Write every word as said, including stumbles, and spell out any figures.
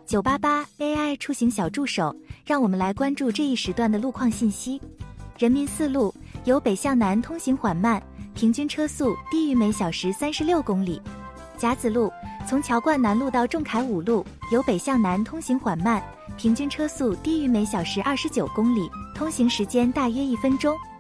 九八八 A I 出行小助手，让我们来关注这一时段的路况信息。人民四路由北向南通行缓慢，平均车速低于每小时三十六公里。甲子路从桥冠南路到仲恺五路由北向南通行缓慢，平均车速低于每小时二十九公里，通行时间大约一分钟。